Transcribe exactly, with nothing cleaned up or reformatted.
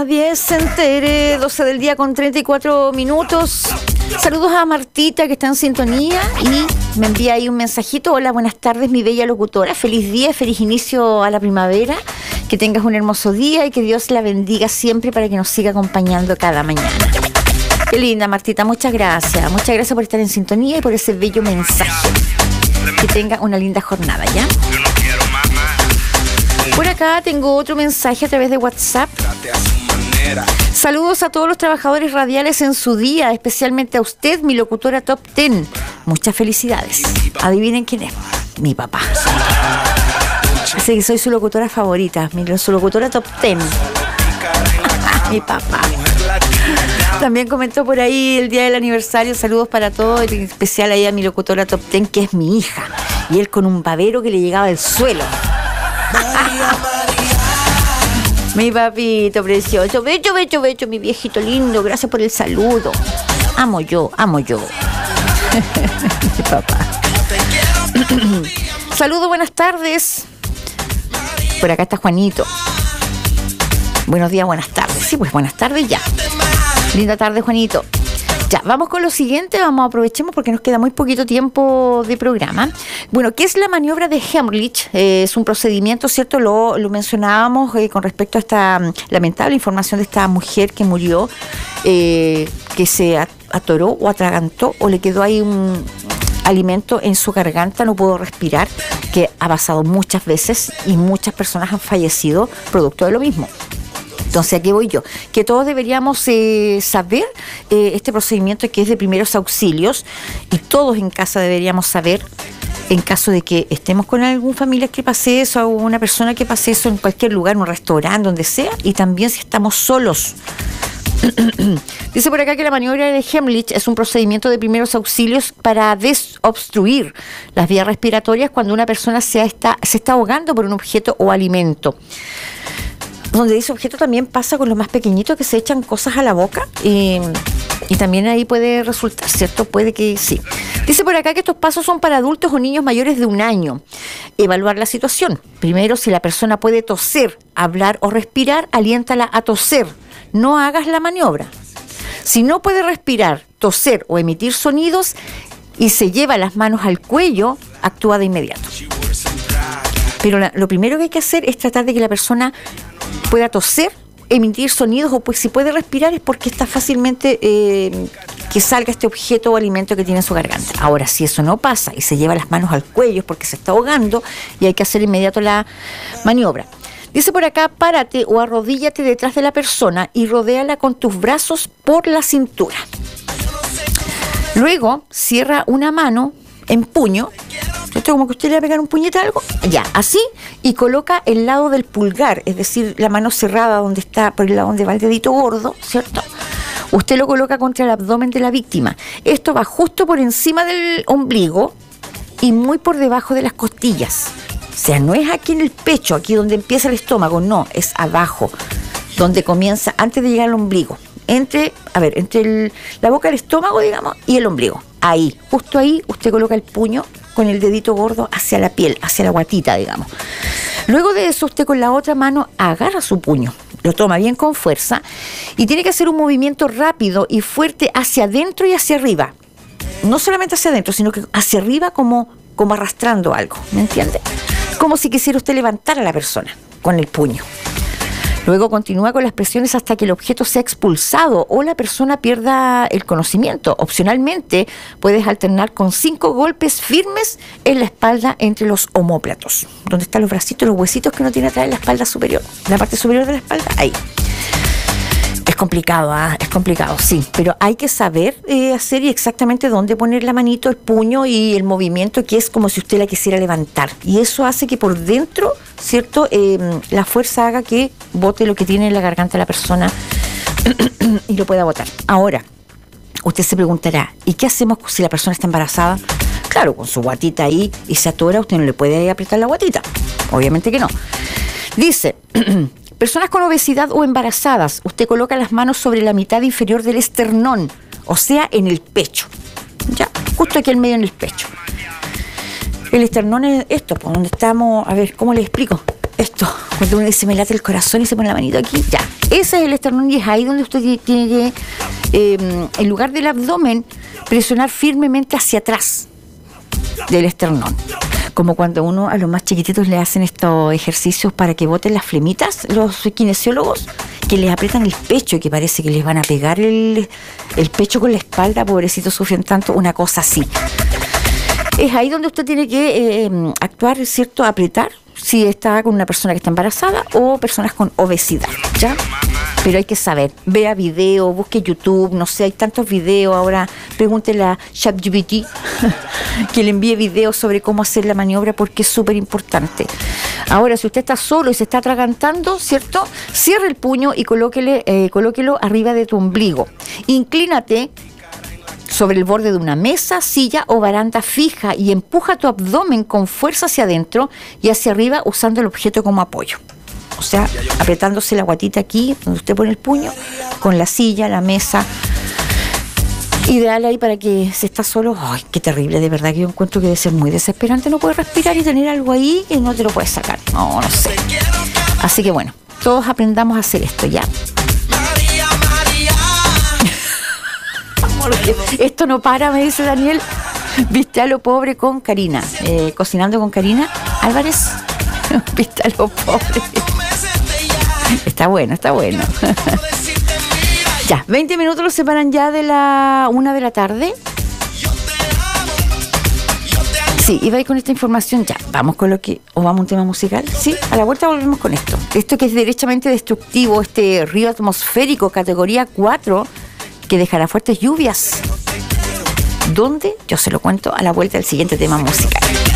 diez se entere, doce del día con treinta y cuatro minutos. Saludos a Martita que está en sintonía y me envía ahí un mensajito. Hola, buenas tardes mi bella locutora, feliz día, feliz inicio a la primavera, que tengas un hermoso día y que Dios la bendiga siempre para que nos siga acompañando cada mañana. Qué linda, Martita, muchas gracias, muchas gracias por estar en sintonía y por ese bello mensaje. Que tenga una linda jornada, ¿ya? Por acá tengo otro mensaje a través de WhatsApp. Saludos a todos los trabajadores radiales en su día, especialmente a usted, mi locutora Top Ten. Muchas felicidades. Adivinen quién es. Mi papá. Así que soy su locutora favorita, mi, su locutora Top Ten. Mi papá. También comentó por ahí el día del aniversario. Saludos para todos, en especial ahí a mi locutora Top Ten, que es mi hija. Y él con un babero que le llegaba del suelo. Mi papito precioso, becho, becho, becho, mi viejito lindo, gracias por el saludo. Amo yo, amo yo. Mi papá. Saludos, buenas tardes. Por acá está Juanito. Buenos días, buenas tardes. Sí, pues buenas tardes ya. Linda tarde, Juanito. Ya, vamos con lo siguiente, vamos, aprovechemos porque nos queda muy poquito tiempo de programa. Bueno, ¿qué es la maniobra de Heimlich? Eh, es un procedimiento, ¿cierto? Lo, lo mencionábamos eh, con respecto a esta um, lamentable información de esta mujer que murió, eh, que se atoró o atragantó o le quedó ahí un alimento en su garganta, no pudo respirar, que ha pasado muchas veces y muchas personas han fallecido producto de lo mismo. Entonces, ¿a qué voy yo? Que todos deberíamos eh, saber eh, este procedimiento que es de primeros auxilios y todos en casa deberíamos saber en caso de que estemos con algún familiar que pase eso o una persona que pase eso en cualquier lugar, en un restaurante, donde sea, y también si estamos solos. Dice por acá que la maniobra de Heimlich es un procedimiento de primeros auxilios para desobstruir las vías respiratorias cuando una persona se está, se está ahogando por un objeto o alimento. Donde dice objeto también pasa con los más pequeñitos que se echan cosas a la boca y, y también ahí puede resultar, ¿cierto? Puede que sí. Dice por acá que estos pasos son para adultos o niños mayores de un año. Evaluar la situación. Primero, si la persona puede toser, hablar o respirar, aliéntala a toser. No hagas la maniobra. Si no puede respirar, toser o emitir sonidos y se lleva las manos al cuello, actúa de inmediato. Pero la, lo primero que hay que hacer es tratar de que la persona pueda toser, emitir sonidos, o pues si puede respirar es porque está fácilmente eh, que salga este objeto o alimento que tiene en su garganta. Ahora, si eso no pasa y se lleva las manos al cuello es porque se está ahogando y hay que hacer inmediato la maniobra. Dice por acá, párate o arrodíllate detrás de la persona y rodéala con tus brazos por la cintura. Luego, cierra una mano en puño. Esto como que usted le va a pegar un puñete a algo, ya, así, y coloca el lado del pulgar, es decir, la mano cerrada donde está, por el lado donde va el dedito gordo, ¿cierto? Usted lo coloca contra el abdomen de la víctima. Esto va justo por encima del ombligo y muy por debajo de las costillas. O sea, no es aquí en el pecho, aquí donde empieza el estómago, no, es abajo, donde comienza, antes de llegar al ombligo. Entre, a ver, entre el, la boca del estómago, digamos, y el ombligo. Ahí, justo ahí, usted coloca el puño con el dedito gordo hacia la piel, hacia la guatita, digamos. Luego de eso, usted con la otra mano agarra su puño, lo toma bien con fuerza y tiene que hacer un movimiento rápido y fuerte hacia adentro y hacia arriba. No solamente hacia adentro, sino que hacia arriba como, como arrastrando algo, ¿me entiende? Como si quisiera usted levantar a la persona con el puño. Luego continúa con las presiones hasta que el objeto sea expulsado o la persona pierda el conocimiento. Opcionalmente, puedes alternar con cinco golpes firmes en la espalda entre los omóplatos, donde están los bracitos, los huesitos que uno tiene atrás en la espalda superior, la parte superior de la espalda, ahí. Es complicado, ¿eh? Es complicado, sí, pero hay que saber eh, hacer y exactamente dónde poner la manito, el puño y el movimiento, que es como si usted la quisiera levantar. Y eso hace que por dentro, ¿cierto? Eh, la fuerza haga que bote lo que tiene en la garganta la persona y lo pueda botar. Ahora, usted se preguntará, ¿y qué hacemos si la persona está embarazada? Claro, con su guatita ahí y se atora, usted no le puede apretar la guatita. Obviamente que no. Dice... Personas con obesidad o embarazadas, usted coloca las manos sobre la mitad inferior del esternón, o sea, en el pecho. Ya, justo aquí en medio en el pecho. El esternón es esto, por donde estamos, a ver, ¿cómo les explico? esto, cuando uno dice me late el corazón y se pone la manito aquí, ya. Ese es el esternón y es ahí donde usted tiene que, eh, en lugar del abdomen, presionar firmemente hacia atrás del esternón. Como cuando uno a los más chiquititos le hacen estos ejercicios para que boten las flemitas, los kinesiólogos, que les aprietan el pecho y que parece que les van a pegar el, el pecho con la espalda, pobrecitos sufren tanto, una cosa así. Es ahí donde usted tiene que eh, actuar, ¿cierto? Apretar, si está con una persona que está embarazada o personas con obesidad, ¿ya? Pero hay que saber, vea video, busque YouTube, no sé, hay tantos videos ahora, pregúntele a ChatGPT que le envíe videos sobre cómo hacer la maniobra porque es súper importante. Ahora, si usted está solo y se está atragantando, ¿cierto? Cierre el puño y colóquele, eh, colóquelo arriba de tu ombligo. Inclínate sobre el borde de una mesa, silla o baranda fija y empuja tu abdomen con fuerza hacia adentro y hacia arriba usando el objeto como apoyo. O sea, apretándose la guatita aquí, donde usted pone el puño, con la silla, la mesa. Ideal ahí para que se está solo. Ay, qué terrible, de verdad que yo encuentro que debe ser muy desesperante no poder respirar y tener algo ahí que no te lo puedes sacar. No, no sé. Así que bueno, todos aprendamos a hacer esto, ¿ya? Esto no para, me dice Daniel. Viste a lo pobre con Karina. Eh, cocinando con Karina Álvarez. Viste a lo pobre. Está bueno, está bueno. Ya, veinte minutos los separan ya de la una de la tarde. Sí, iba a ir con esta información. Ya, vamos con lo que... ¿O vamos a un tema musical? Sí, a la vuelta volvemos con esto. Esto que es derechamente destructivo, este río atmosférico categoría cuatro, que dejará fuertes lluvias. ¿Dónde? Yo se lo cuento a la vuelta del siguiente tema musical.